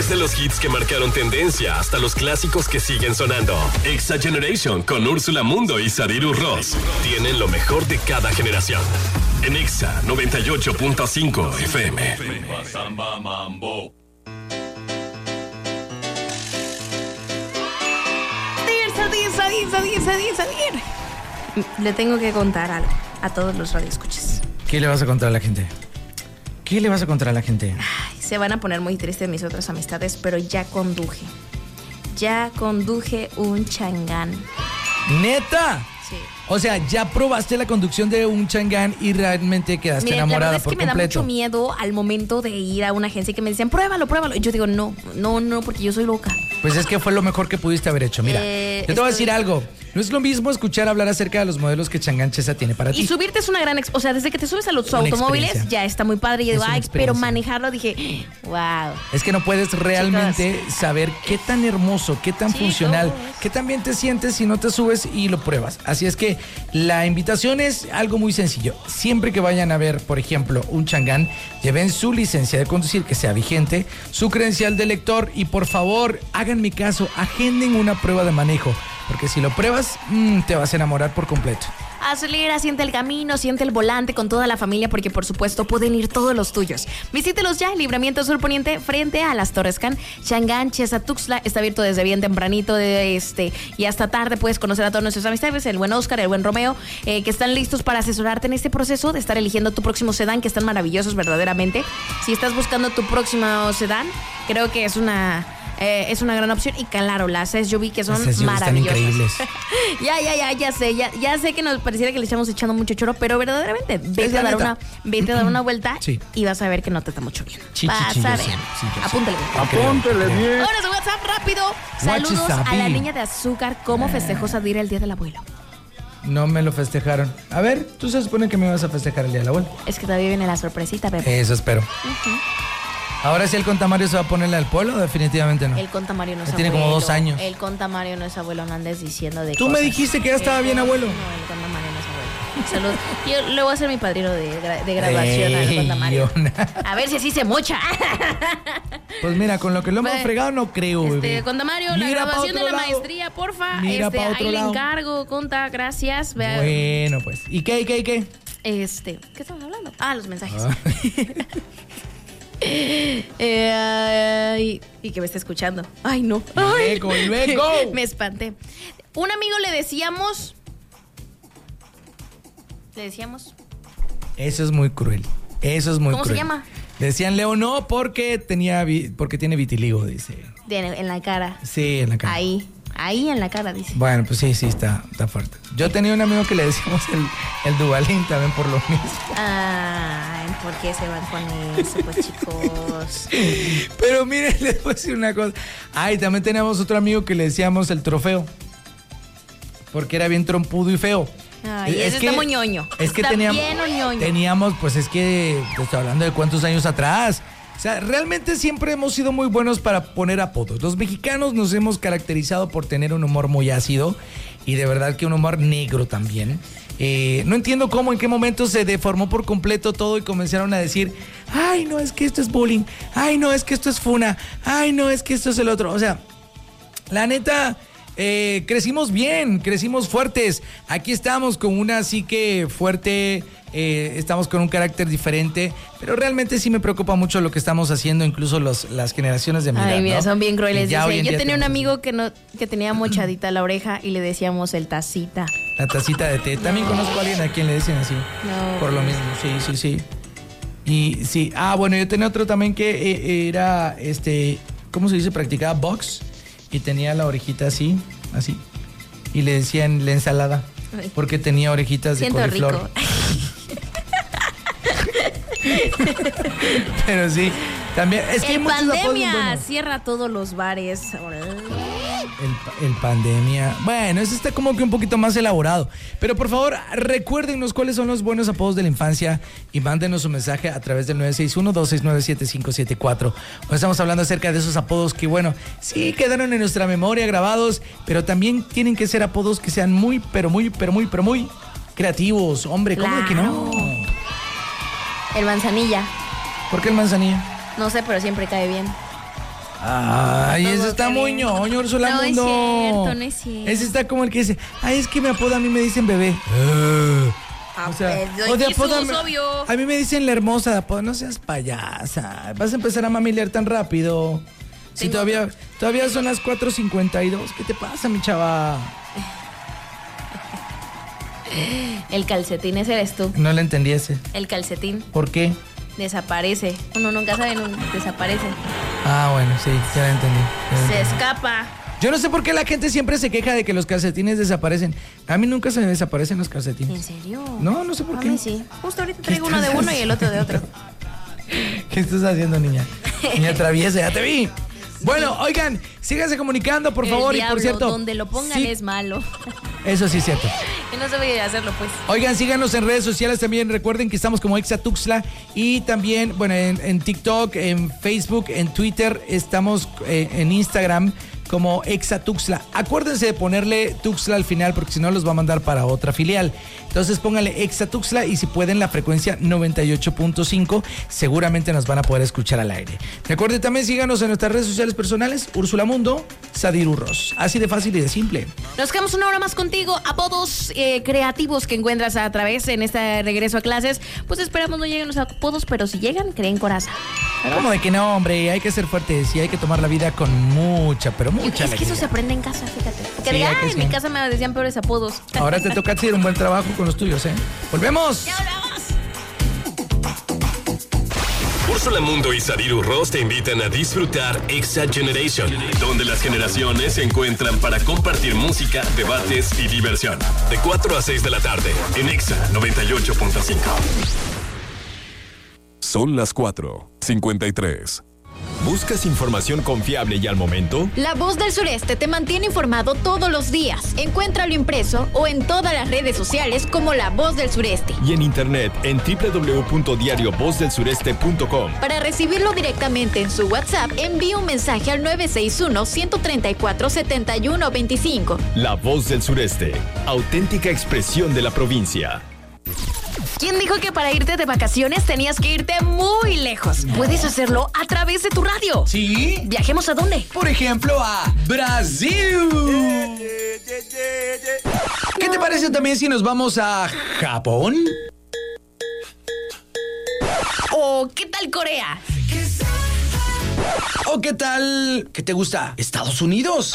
Desde los hits que marcaron tendencia hasta los clásicos que siguen sonando. Exa Generation con Úrsula Mundo y Sadiru Ross tienen lo mejor de cada generación. En Exa 98.5 FM. Samba Mambo. Sadir. Le tengo que contar algo a todos los radioescuchas. ¿Qué le vas a contar a la gente? Ay, se van a poner muy tristes mis otras amistades, pero ya conduje un changán. ¿Neta? Sí. O sea, ya probaste la conducción de un changán y realmente quedaste enamorada por completo. La verdad es que me da mucho miedo al momento de ir a una agencia y que me dicen, pruébalo. Y yo digo, no, porque yo soy loca. Pues es que fue lo mejor que pudiste haber hecho. Mira, yo te voy a decir algo. No es lo mismo escuchar hablar acerca de los modelos que Changán Chesa tiene para ti. Y subirte es una gran... O sea, desde que te subes a los automóviles ya está muy padre. Y yo digo, ay, pero manejarlo dije, wow. Es que no puedes realmente saber qué tan hermoso, qué tan funcional, qué tan bien te sientes si no te subes y lo pruebas. Así es que la invitación es algo muy sencillo. Siempre que vayan a ver, por ejemplo, un Changán, lleven su licencia de conducir que sea vigente, su credencial de lector y por favor, háganme caso, agenden una prueba de manejo. Porque si lo pruebas, te vas a enamorar por completo. Acelera, siente el camino, siente el volante con toda la familia, porque por supuesto pueden ir todos los tuyos. Visítelos ya, Libramiento Sur Poniente, frente a las Torres Can. Changán Chesa Tuxtla está abierto desde bien tempranito y hasta tarde. Puedes conocer a todos nuestros amistades, el buen Oscar, el buen Romeo, que están listos para asesorarte en este proceso de estar eligiendo tu próximo sedán, que están maravillosos verdaderamente. Si estás buscando tu próximo sedán, creo que es una gran opción. Y claro, las SUV que son maravillosas. Están increíbles. Ya sé que nos pareciera que le estamos echando mucho choro, pero verdaderamente vete a dar una vuelta y vas a ver que no te está mucho bien. Vas a ver. Apúntale bien. Ahora su WhatsApp rápido. Saludos a la niña de azúcar. ¿Cómo festejó Sadir el Día del Abuelo? No me lo festejaron. A ver, tú se supone que me vas a festejar el Día del Abuelo. Es que todavía viene la sorpresita, Pepe. Eso espero. Ahora sí el Contamario se va a ponerle al pueblo, definitivamente no. El Contamario no es tiene abuelo. Como 2 años. El Contamario no es abuelo, no andes diciendo de Tú cosas. me dijiste que ya estaba bien, abuelo. No, el Contamario no es abuelo. Salud. Yo le voy a ser mi padrino de graduación al Contamario. A ver si así se mocha. Pues mira, con lo que lo hemos fregado no creo, bebé. Contamario, la graduación de la maestría, porfa. Ahí le encargo, Conta, gracias. Bueno, pues. ¿Y qué? ¿Qué estamos hablando? Los mensajes. Y que me está escuchando. Ay, no. Luego. Me espanté. Un amigo le decíamos. Eso es muy cruel. ¿Cómo se llama? Le decían Leo no porque tiene vitiligo, dice. En la cara. Sí, en la cara. Ahí en la cara, dice. Bueno, pues sí, está fuerte. Yo tenía un amigo que le decíamos el Duvalín también por lo mismo. Ay, ¿por qué se van con eso, pues, chicos? Pero miren, les voy a decir una cosa. También teníamos otro amigo que le decíamos el Trofeo. Porque era bien trompudo y feo. Ay, ese está muy ñoño. Es que teníamos, pues es que te estoy hablando de cuántos años atrás. O sea, realmente siempre hemos sido muy buenos para poner apodos. Los mexicanos nos hemos caracterizado por tener un humor muy ácido y de verdad que un humor negro también. No entiendo en qué momento se deformó por completo todo y comenzaron a decir, ay, no, es que esto es bullying, ay, no, es que esto es funa, ay, no, es que esto es el otro. O sea, la neta, crecimos bien, crecimos fuertes. Aquí estamos con una psique fuerte. Estamos con un carácter diferente, pero realmente sí me preocupa mucho lo que estamos haciendo, incluso las generaciones de mi edad. Ay, mira, ¿no? son bien crueles. Yo tenía un amigo que tenía mochadita la oreja y le decíamos el tacita. La tacita de té. También conozco a alguien a quien le dicen así. No. Por lo mismo, sí. Y sí, bueno, yo tenía otro también que era, ¿cómo se dice? Practicaba box y tenía la orejita así. Y le decían la ensalada, porque tenía orejitas de coliflor. Rico. Pero sí, también es que el pandemia cierra todos los bares. El pandemia. Bueno, eso está como que un poquito más elaborado. Pero por favor, recuérdenos cuáles son los buenos apodos de la infancia y mándenos un mensaje a través del 961-269-7574. Hoy estamos hablando acerca de esos apodos que, bueno, sí quedaron en nuestra memoria grabados, pero también tienen que ser apodos que sean muy creativos. Hombre, ¿cómo de que no? El Manzanilla. ¿Por qué el Manzanilla? No sé, pero siempre cae bien. Ay, ese está muy ñoño, Úrsula Mundo. No es cierto. Ese está como el que dice, ay, es que me apoda, a mí me dicen bebé. O sea, o de apodo, obvio. a mí me dicen la hermosa de apodo, no seas payasa. Vas a empezar a mamilear tan rápido. Si todavía son las 4:52. ¿Qué te pasa, mi chava? El calcetín, ese eres tú. No le entendí ese. El calcetín ¿Por qué? desaparece. Uno nunca sabe, desaparece. Ah, bueno, sí, ya lo entendí. Se escapa. Yo no sé por qué la gente siempre se queja de que los calcetines desaparecen. A mí nunca se me desaparecen los calcetines. ¿En serio? No sé por qué. A mí sí. Justo ahorita traigo uno de uno y el otro de otro. ¿Qué estás haciendo, niña? Niña traviesa, ya te vi. Bueno, oigan, síganse comunicando, por favor. Diablo, y por cierto, donde lo pongan sí, es malo. eso sí es cierto. Y no se voy a hacerlo, pues. Oigan, síganos en redes sociales también. Recuerden que estamos como Exa Tuxtla. Y también, bueno, en TikTok, en Facebook, en Twitter. Estamos en Instagram como Exa Tuxtla. Acuérdense de ponerle Tuxtla al final porque si no los va a mandar para otra filial. Entonces pónganle Exa Tuxtla y si pueden la frecuencia 98.5 seguramente nos van a poder escuchar al aire. Recuerden también síganos en nuestras redes sociales personales, Úrsula Mundo, Sadir Urros. Así de fácil y de simple. Nos quedamos una hora más contigo. Apodos creativos que encuentras a través en este regreso a clases. Pues esperamos no lleguen los apodos, pero si llegan, creen coraza. ¿Cómo de que no, hombre? Hay que ser fuertes y hay que tomar la vida con mucha, pero mucha Es que eso se aprende en casa, fíjate. Porque Sí, en mi casa me decían peores apodos. Ahora te toca hacer un buen trabajo con los tuyos, ¿eh? ¡Volvemos! ¡Ya volvemos! Úrsula Mundo y Sadir Urros te invitan a disfrutar Exa Generation, donde las generaciones se encuentran para compartir música, debates y diversión. De 4 a 6 de la tarde, en Exa 98.5. Son las 4:53. ¿Buscas información confiable y al momento? La Voz del Sureste te mantiene informado todos los días. Encuéntralo impreso o en todas las redes sociales como La Voz del Sureste. Y en internet en www.diariovozdelsureste.com. Para recibirlo directamente en su WhatsApp, envíe un mensaje al 961-134-7125. La Voz del Sureste, auténtica expresión de la provincia. ¿Quién dijo que para irte de vacaciones tenías que irte muy lejos? Puedes hacerlo a través de tu radio. ¿Sí? ¿Viajemos a dónde? Por ejemplo, a Brasil. ¿Qué te parece también si nos vamos a Japón? ¿O qué tal Corea? ¿O qué tal, qué te gusta, Estados Unidos?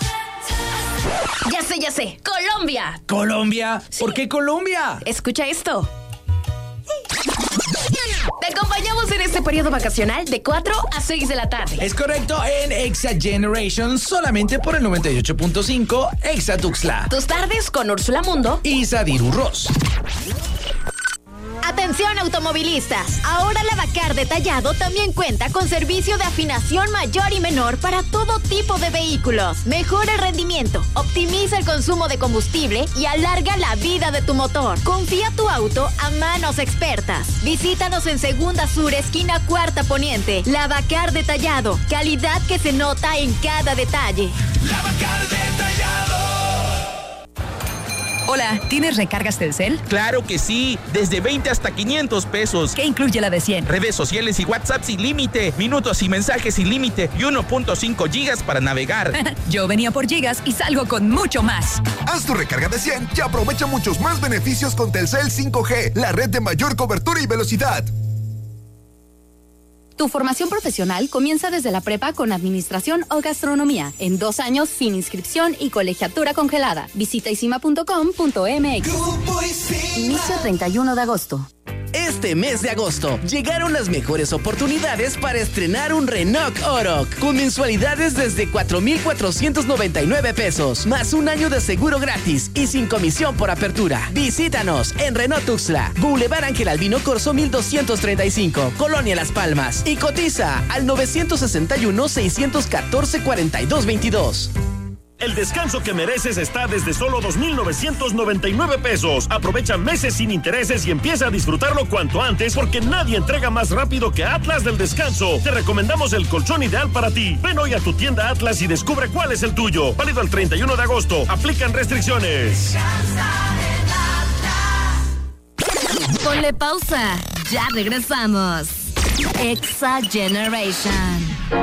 Ya sé. ¡Colombia! ¿Colombia? Sí. ¿Por qué Colombia? Escucha esto. Te acompañamos en este periodo vacacional de 4 a 6 de la tarde. Es correcto, en Exa Generation, solamente por el 98.5 Exa Tuxtla. Tus tardes con Úrsula Mundo Y Sadir Urros. Atención automovilistas, ahora Lavacar Detallado también cuenta con servicio de afinación mayor y menor para todo tipo de vehículos. Mejora el rendimiento, optimiza el consumo de combustible y alarga la vida de tu motor. Confía tu auto a manos expertas. Visítanos en Segunda Sur, esquina Cuarta Poniente. Lavacar Detallado, calidad que se nota en cada detalle. Lavacar Detallado. Hola, ¿tienes recargas Telcel? ¡Claro que sí! Desde 20 hasta 500 pesos. ¿Qué incluye la de 100? Redes sociales y WhatsApp sin límite. Minutos y mensajes sin límite. Y 1.5 gigas para navegar. Yo venía por gigas y salgo con mucho más. Haz tu recarga de 100 y aprovecha muchos más beneficios con Telcel 5G, la red de mayor cobertura y velocidad. Tu formación profesional comienza desde la prepa con administración o gastronomía, en 2 años sin inscripción y colegiatura congelada. Visita isima.com.mx. Inicio 31 de agosto. Este mes de agosto llegaron las mejores oportunidades para estrenar un Renault Oroch con mensualidades desde 4,499 pesos, más un año de seguro gratis y sin comisión por apertura. Visítanos en Renault Tuxtla, Boulevard Ángel Albino Corzo 1235, Colonia Las Palmas, y cotiza al 961-614-4222. El descanso que mereces está desde solo 2,999 pesos. Aprovecha meses sin intereses y empieza a disfrutarlo cuanto antes porque nadie entrega más rápido que Atlas del Descanso. Te recomendamos el colchón ideal para ti. Ven hoy a tu tienda Atlas y descubre cuál es el tuyo. Válido el 31 de agosto. Aplican restricciones. Ponle pausa. Ya regresamos. Exa Generation.